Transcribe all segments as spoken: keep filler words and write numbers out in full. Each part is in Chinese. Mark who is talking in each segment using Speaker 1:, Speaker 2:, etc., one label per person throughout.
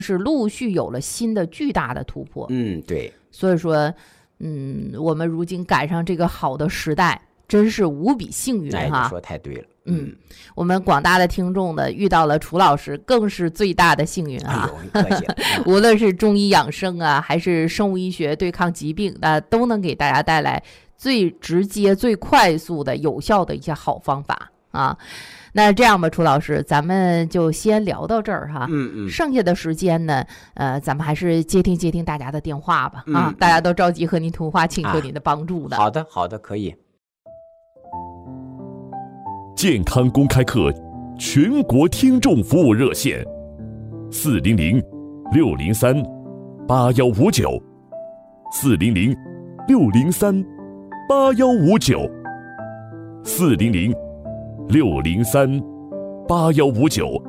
Speaker 1: 是陆续有了新的巨大的突破。
Speaker 2: 嗯，对。
Speaker 1: 所以说，嗯，我们如今赶上这个好的时代，真是无比幸运哈。
Speaker 2: 哎，你说太对了。
Speaker 1: 嗯，嗯我们广大的听众呢，遇到了楚老师，更是最大的幸运啊！
Speaker 2: 哎呦，客气。
Speaker 1: 无论是中医养生啊，还是生物医学对抗疾病，那都能给大家带来最直接、最快速的、有效的一些好方法啊。那这样吧，楚老师，咱们就先聊到这儿哈。
Speaker 2: 嗯嗯。
Speaker 1: 剩下的时间呢，呃，咱们还是接听接听大家的电话吧。
Speaker 2: 嗯、
Speaker 1: 啊，大家都着急和您通话，请求您的帮助的。
Speaker 2: 啊、好的，好的，可以。
Speaker 3: 健康公开课全国听众服务热线：四零零六零三八幺五九，四零零六零三八幺五九，四零零六零三八幺五九。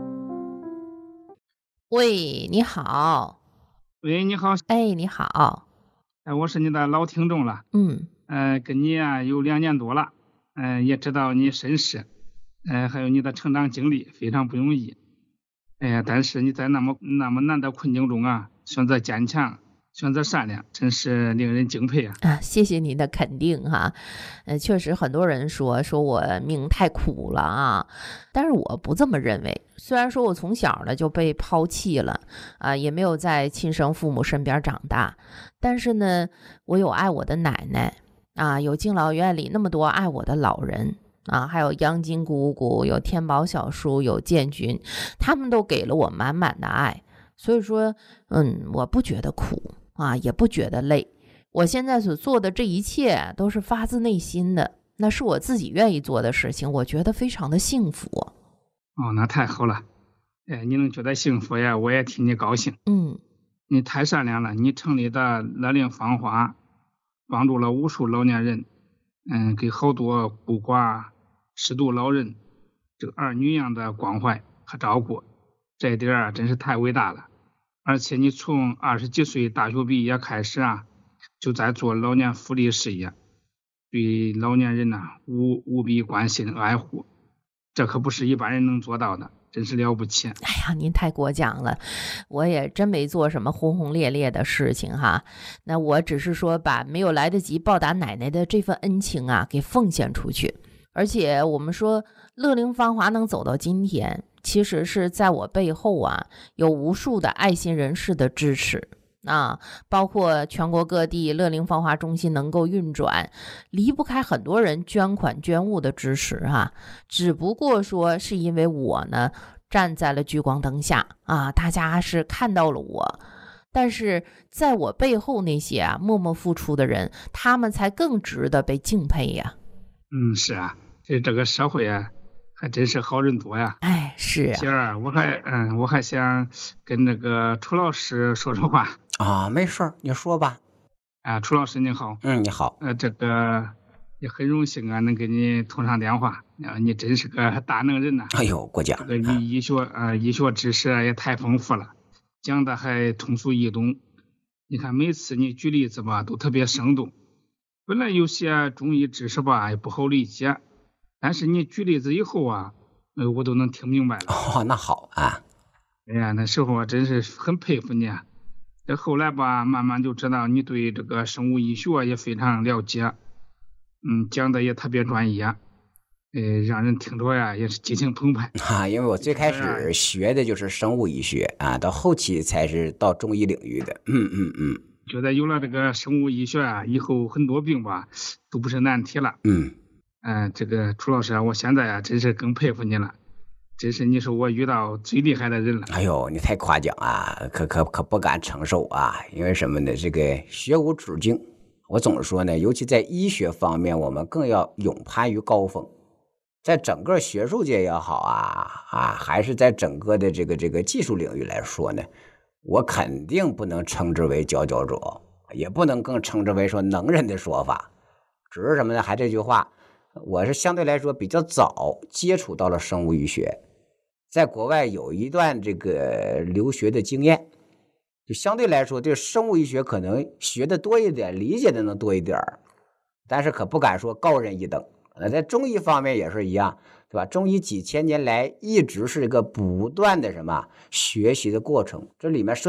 Speaker 1: 喂，你好。
Speaker 4: 喂，你好。
Speaker 1: 哎，你好。
Speaker 4: 哎，我是你的老听众了。
Speaker 1: 嗯。
Speaker 4: 呃，跟你啊有两年多了，嗯、呃，也知道你身世，呃，还有你的成长经历非常不容易。哎呀，但是你在那么那么难的困境中啊，选择坚强，选择善良，真是令人敬佩啊！
Speaker 1: 啊，谢谢您的肯定哈。呃，确实很多人说说我命太苦了啊，但是我不这么认为。虽然说我从小呢就被抛弃了啊，也没有在亲生父母身边长大，但是呢，我有爱我的奶奶啊，有敬老院里那么多爱我的老人啊，还有央金姑姑，有天宝小叔，有建军，他们都给了我满满的爱。所以说，嗯，我不觉得苦啊，也不觉得累。我现在所做的这一切都是发自内心的，那是我自己愿意做的事情，我觉得非常的幸福。
Speaker 4: 哦，那太好了。哎，你能觉得幸福呀，我也替你高兴。
Speaker 1: 嗯，
Speaker 4: 你太善良了，你成立的乐龄芳华，帮助了无数老年人，嗯，给好多孤寡、失独老人这个儿女一样的关怀和照顾，这一点啊，真是太伟大了。而且你从二十几岁大学毕业开始啊，就在做老年福利事业，对老年人呐、啊、无无比关心爱护，这可不是一般人能做到的，真是了不起。
Speaker 1: 哎呀，您太过奖了，我也真没做什么轰轰烈烈的事情哈。那我只是说把没有来得及报答奶奶的这份恩情啊，给奉献出去。而且我们说乐龄芳华能走到今天，其实是在我背后啊，有无数的爱心人士的支持啊，包括全国各地乐龄芳华中心能够运转，离不开很多人捐款捐物的支持啊。只不过说是因为我呢站在了聚光灯下啊，大家是看到了我，但是在我背后那些啊默默付出的人，他们才更值得被敬佩呀。
Speaker 4: 嗯，是啊，这这个社会啊，还真是好人多呀。
Speaker 1: 哎，是啊。
Speaker 4: 今儿我还嗯，我还想跟那个楚老师说说话
Speaker 2: 啊。没事，你说吧。
Speaker 4: 啊，楚老师你好。
Speaker 2: 嗯，你好。
Speaker 4: 呃，这个也很荣幸啊，能跟你通上电话。啊，你真是个大能人呐、
Speaker 2: 啊！哎呦，过奖。
Speaker 4: 这个医医学啊、呃，医学知识啊也太丰富了，讲的还通俗易懂。你看每次你举例子吧，都特别生动。本来有些中医知识吧也不好理解，但是你举例子以后啊，呃，我都能听明白了。
Speaker 2: 哦，那好啊。
Speaker 4: 哎呀，那时候啊，真是很佩服你啊。这后来吧，慢慢就知道你对这个生物医学也非常了解，嗯，讲的也特别专业，呃，让人听着呀也是激情澎湃
Speaker 2: 啊。因为我最开始学的就是生物医学啊，到后期才是到中医领域的。嗯嗯嗯。
Speaker 4: 觉得有了这个生物医学啊，以后很多病吧都不是难题了。
Speaker 2: 嗯，
Speaker 4: 嗯、呃，这个楚老师啊，我现在啊真是更佩服你了，真是你是我遇到最厉害的人了。
Speaker 2: 哎呦，你太夸奖啊，可可可不敢承受啊，因为什么呢？这个学无止境。我总是说呢，尤其在医学方面，我们更要勇攀于高峰。在整个学术界也好啊啊，还是在整个的这个这个技术领域来说呢，我肯定不能称之为佼佼者，也不能更称之为说能人的说法。只是什么呢？还这句话，我是相对来说比较早接触到了生物医学，在国外有一段这个留学的经验，就相对来说对生物医学可能学的多一点，理解的能多一点，但是可不敢说高人一等。呃，在中医方面也是一样，对吧？中医几千年来一直是一个不断的什么学习的过程，这里面涉